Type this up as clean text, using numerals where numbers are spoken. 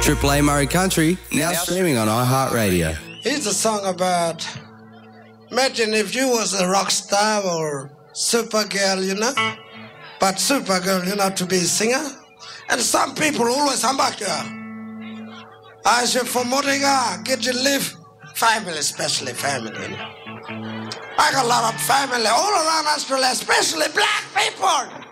Triple A Murray Country, now streaming on iHeartRadio. Here's a song about, imagine if you was a rock star or Supergirl, you know, but Supergirl, you know, to be a singer. And some people always humbuck you. I say, for Modiga, get you live, family, especially family, you know. I got a lot of family all around Australia, especially black people.